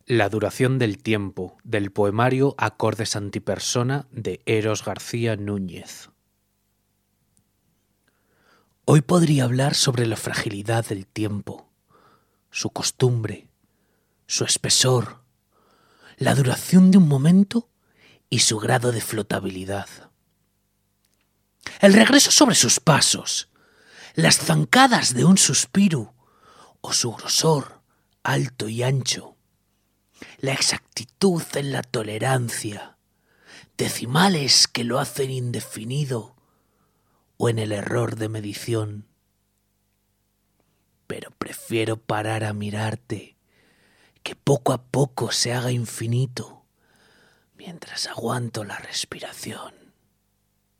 La duración del tiempo, del poemario Acordes antipersona de Eros García Núñez. Hoy podría hablar sobre la fragilidad del tiempo, su costumbre, su espesor, la duración de un momento y su grado de flotabilidad. El regreso sobre sus pasos, las zancadas de un suspiro o su grosor alto y ancho, la exactitud en la tolerancia, decimales que lo hacen indefinido o en el error de medición. Pero prefiero parar a mirarte, que poco a poco se haga infinito, mientras aguanto la respiración.